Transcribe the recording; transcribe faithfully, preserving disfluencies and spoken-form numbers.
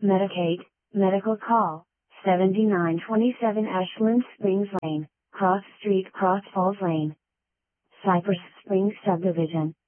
Medicaid, medical call, seventy-nine twenty-seven Ashland Springs Lane, Cross Street, Cross Falls Lane, Cypress Springs Subdivision.